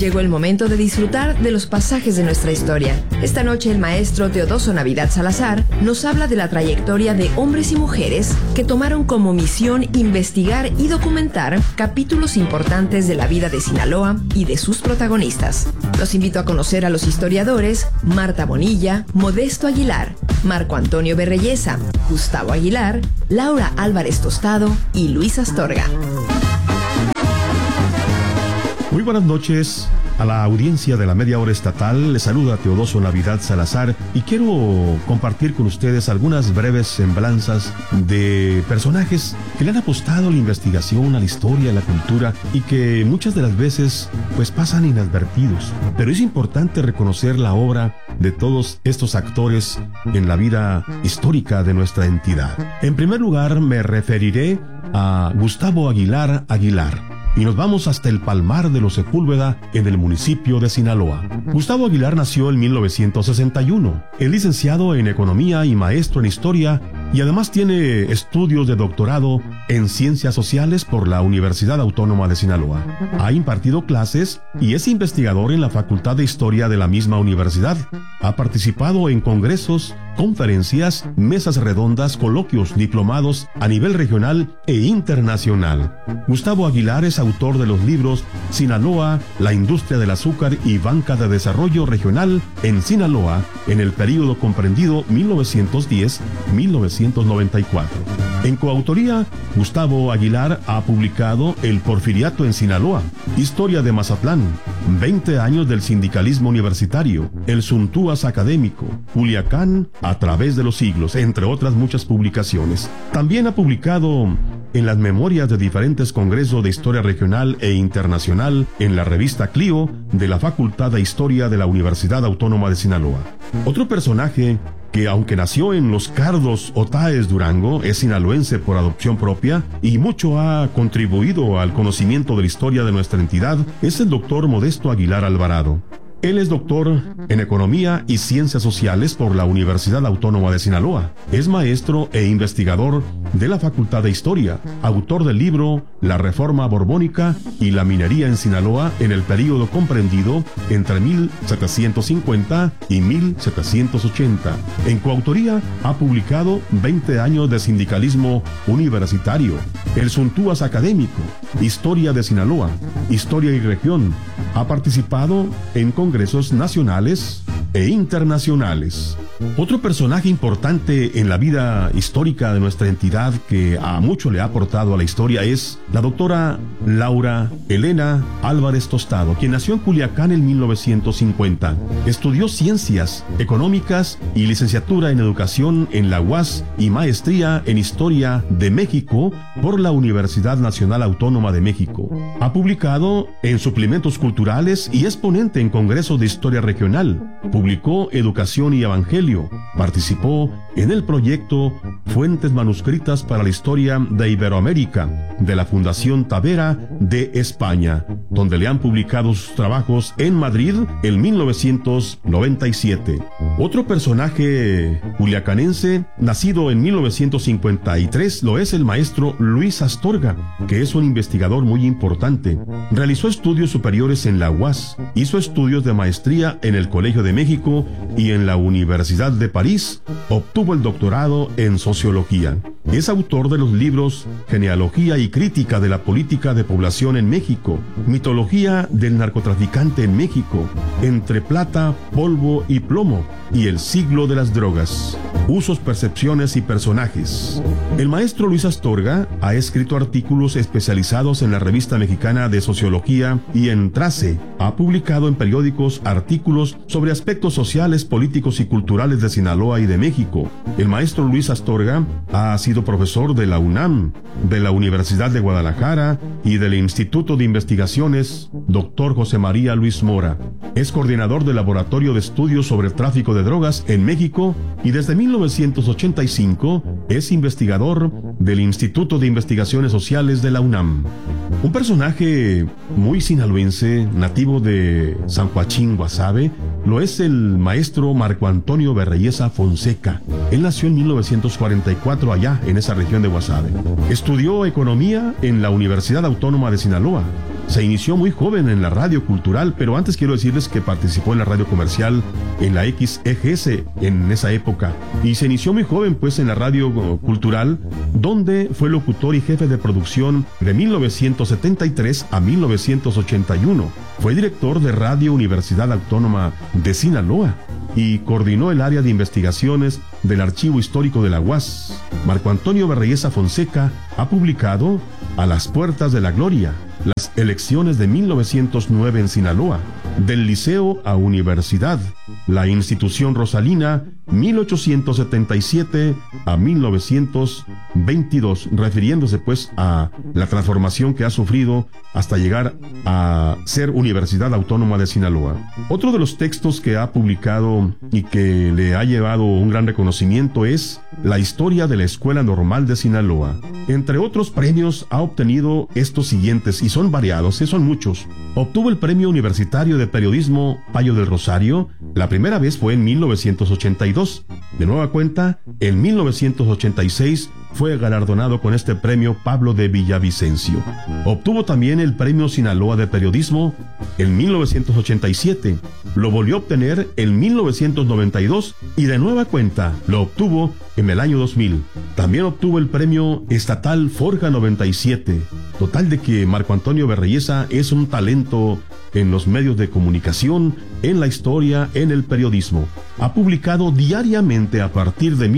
Llegó el momento de disfrutar de los pasajes de nuestra historia. Esta noche el maestro Teodoso Navidad Salazar nos habla de la trayectoria de hombres y mujeres que tomaron como misión investigar y documentar capítulos importantes de la vida de Sinaloa y de sus protagonistas. Los invito a conocer a los historiadores Marta Bonilla, Modesto Aguilar, Marco Antonio Berreyesa, Gustavo Aguilar, Laura Álvarez Tostado y Luis Astorga. Muy buenas noches a la audiencia de la Media Hora Estatal. Les saluda Teodoso Navidad Salazar y quiero compartir con ustedes algunas breves semblanzas de personajes que le han apostado a la investigación, a la historia, a la cultura y que muchas de las veces pues pasan inadvertidos. Pero es importante reconocer la obra de todos estos actores en la vida histórica de nuestra entidad. En primer lugar me referiré a Gustavo Aguilar Aguilar. Y nos vamos hasta el Palmar de los Sepúlveda, en el municipio de Sinaloa. Gustavo Aguilar nació en 1961. Es licenciado en Economía y maestro en Historia, y además tiene estudios de doctorado en Ciencias Sociales por la Universidad Autónoma de Sinaloa. Ha impartido clases y es investigador en la Facultad de Historia de la misma universidad. Ha participado en congresos, conferencias, mesas redondas, coloquios, diplomados a nivel regional e internacional. Gustavo Aguilar es autor de los libros Sinaloa, la industria del azúcar y banca de desarrollo regional en Sinaloa en el período comprendido 1910-1994. En coautoría, Gustavo Aguilar ha publicado El Porfiriato en Sinaloa, Historia de Mazatlán, 20 años del sindicalismo universitario, El Suntúas académico, Culiacán a través de los siglos, entre otras muchas publicaciones. También ha publicado en las memorias de diferentes congresos de historia regional e internacional en la revista Clio de la Facultad de Historia de la Universidad Autónoma de Sinaloa. Otro personaje que, aunque nació en Los Cardos, Otaes, Durango, es sinaloense por adopción propia y mucho ha contribuido al conocimiento de la historia de nuestra entidad, es el doctor Modesto Aguilar Alvarado. Él es doctor en Economía y Ciencias Sociales por la Universidad Autónoma de Sinaloa. Es maestro e investigador de la Facultad de Historia, autor del libro La Reforma Borbónica y la Minería en Sinaloa en el período comprendido entre 1750 y 1780. En coautoría ha publicado 20 años de sindicalismo universitario, El Suntúas académico, Historia de Sinaloa, Historia y Región. Ha participado en congresos nacionales e internacionales. Otro personaje importante en la vida histórica de nuestra entidad que a mucho le ha aportado a la historia es la doctora Laura Elena Álvarez Tostado, quien nació en Culiacán en 1950. Estudió Ciencias Económicas y licenciatura en Educación en la UAS y maestría en Historia de México por la Universidad Nacional Autónoma de México. Ha publicado en suplementos culturales y es ponente en congresos de historia regional. Publicó Educación y Evangelio. Participó en el proyecto Fuentes Manuscritas para la Historia de Iberoamérica de la Fundación Tavera de España, donde le han publicado sus trabajos en Madrid en 1997. Otro personaje culiacanense, nacido en 1953, lo es el maestro Luis Astorga, que es un investigador muy importante. Realizó estudios superiores en la UAS, hizo estudios de maestría en el Colegio de México y en la Universidad de París. Obtuvo el doctorado en Sociología. Es autor de los libros Genealogía y Crítica de la Política de Población en México, Mitología del Narcotraficante en México, Entre Plata, Polvo y Plomo, y El Siglo de las Drogas, Usos, Percepciones y Personajes. El maestro Luis Astorga ha escrito artículos especializados en la Revista Mexicana de Sociología y en Trace. Ha publicado en periódicos artículos sobre aspectos sociales, políticos y culturales de Sinaloa y de México. El maestro Luis Astorga ha sido profesor de la UNAM, de la Universidad de Guadalajara y del Instituto de Investigaciones Dr. José María Luis Mora. Es coordinador del Laboratorio de Estudios sobre el Tráfico de Drogas en México y desde 1985 es investigador del Instituto de Investigaciones Sociales de la UNAM. Un personaje muy sinaloense, nativo de San Joaquín, Guasave, lo es el maestro Marco Antonio Berreyesa Fonseca. Él nació en 1944 allá, en esa región de Guasave. Estudió Economía en la Universidad Autónoma de Sinaloa. Se inició muy joven en la radio cultural, pero antes quiero decirles que participó en la radio comercial, en la XEGS en esa época, y se inició muy joven pues en la radio cultural, donde fue locutor y jefe de producción de 1973 a 1981. Fue director de Radio Universidad Autónoma de Sinaloa y coordinó el área de investigaciones del Archivo Histórico de la UAS. Marco Antonio Berreyesa Fonseca ha publicado A las Puertas de la Gloria, las elecciones de 1909 en Sinaloa, del liceo a universidad, la institución rosalina, 1877 a 1922, refiriéndose pues a la transformación que ha sufrido hasta llegar a ser Universidad Autónoma de Sinaloa. Otro de los textos que ha publicado y que le ha llevado un gran reconocimiento es La historia de la Escuela Normal de Sinaloa. Entre otros premios ha obtenido estos siguientes, y son variados, son muchos. Obtuvo el Premio Universitario de Periodismo Payo del Rosario, la primera vez fue en 1982. De nueva cuenta, en 1986 fue galardonado con este premio Pablo de Villavicencio. Obtuvo también el Premio Sinaloa de Periodismo en 1987. Lo volvió a obtener en 1992 y de nueva cuenta lo obtuvo en el año 2000. También obtuvo el Premio Estatal Forja 97. Total de que Marco Antonio Berreyesa es un talento en los medios de comunicación, en la historia, en el periodismo. Ha publicado diariamente a partir de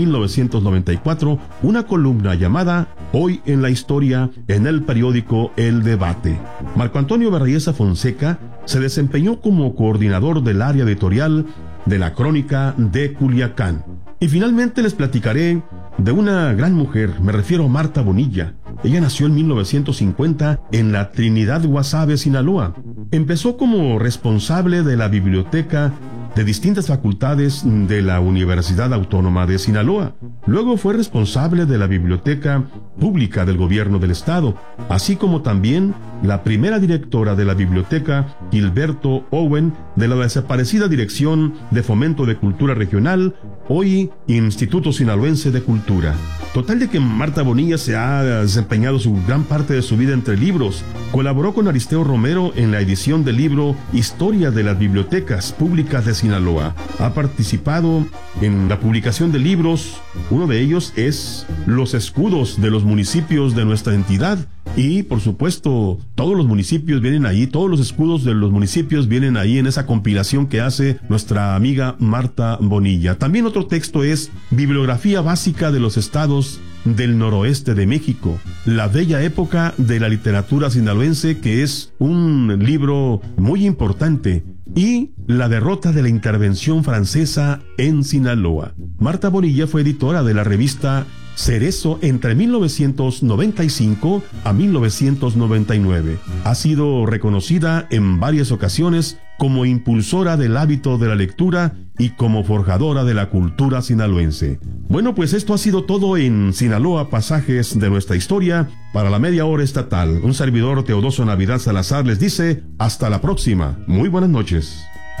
1994 una columna llamada Hoy en la Historia en el periódico El Debate. Marco Antonio Berreyesa Fonseca se desempeñó como coordinador del área editorial de la Crónica de Culiacán. Y finalmente les platicaré de una gran mujer, me refiero a Marta Bonilla. Ella nació en 1950 en la Trinidad Guasave, Sinaloa. Empezó como responsable de la biblioteca de distintas facultades de la Universidad Autónoma de Sinaloa. Luego fue responsable de la Biblioteca Pública del Gobierno del Estado, así como también la primera directora de la Biblioteca Gilberto Owen de la desaparecida Dirección de Fomento de Cultura Regional, hoy Instituto Sinaloense de Cultura. Total de que Marta Bonilla se ha desempeñado su gran parte de su vida entre libros. Colaboró con Aristeo Romero en la edición del libro Historia de las Bibliotecas Públicas de Sinaloa. Ha participado en la publicación de libros. Uno de ellos es Los escudos de los municipios de nuestra entidad. Y, por supuesto, todos los municipios vienen ahí, todos los escudos de los municipios vienen ahí en esa compilación que hace nuestra amiga Marta Bonilla. También otro texto es Bibliografía Básica de los Estados del Noroeste de México, la bella época de la literatura sinaloense, que es un libro muy importante, y La derrota de la intervención francesa en Sinaloa. Marta Bonilla fue editora de la revista Cerezo entre 1995 a 1999. Ha sido reconocida en varias ocasiones como impulsora del hábito de la lectura y como forjadora de la cultura sinaloense. Bueno, pues esto ha sido todo en Sinaloa, pasajes de nuestra historia. Para la media hora estatal, un servidor, Teodoso Navidad Salazar, les dice hasta la próxima. Muy buenas noches.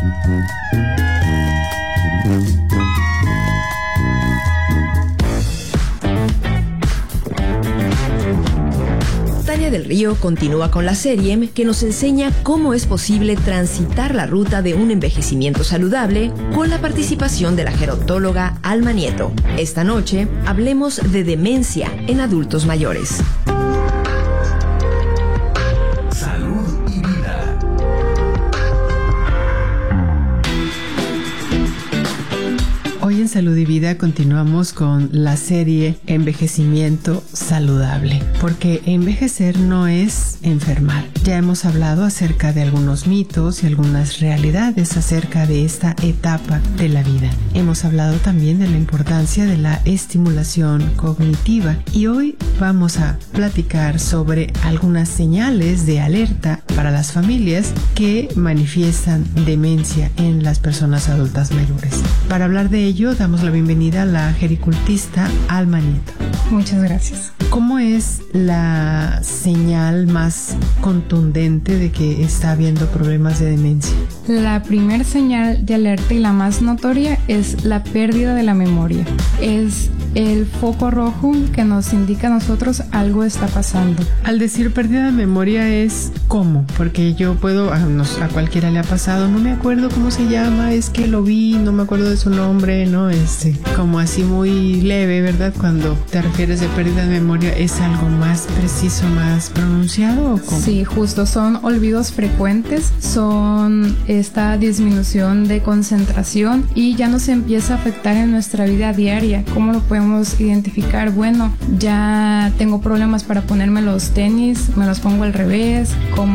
Tania del Río continúa con la serie que nos enseña cómo es posible transitar la ruta de un envejecimiento saludable con la participación de la gerontóloga Alma Nieto. Esta noche hablemos de demencia en adultos mayores. Salud y vida. Hoy en Salud y Vida continuamos con la serie Envejecimiento Saludable, porque envejecer no es enfermar. Ya hemos hablado acerca de algunos mitos y algunas realidades acerca de esta etapa de la vida. Hemos hablado también de la importancia de la estimulación cognitiva y hoy vamos a platicar sobre algunas señales de alerta para las familias que manifiestan demencia en las personas adultas mayores. Para hablar de ello, damos la bienvenida a la gericultista Alma Nieto. Muchas gracias. ¿Cómo es la señal más contundente de que está habiendo problemas de demencia? La primer señal de alerta y la más notoria es la pérdida de la memoria. Es el foco rojo que nos indica a nosotros algo está pasando. Al decir pérdida de memoria es ¿cómo? Porque yo puedo, a cualquiera le ha pasado, no me acuerdo cómo se llama, es que lo vi, no me acuerdo de su nombre, ¿no? Como así muy leve, ¿verdad? Cuando te refieres de pérdida de memoria, ¿es algo más preciso, más pronunciado o cómo? Sí, justo, son olvidos frecuentes, son esta disminución de concentración y ya nos empieza a afectar en nuestra vida diaria. ¿Cómo lo podemos identificar? Bueno, ya tengo problemas para ponerme los tenis, me los pongo al revés, como